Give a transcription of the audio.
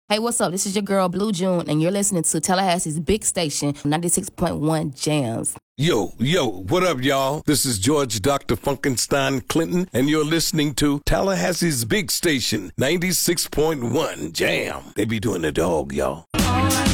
Hey, what's up? This is your girl, Blue June, and you're listening to Tallahassee's big station, 96.1 Jams. Yo, what up, y'all? This is George Dr. Funkenstein Clinton, and you're listening to Tallahassee's big station, 96.1 Jam. They be doing the dog, y'all.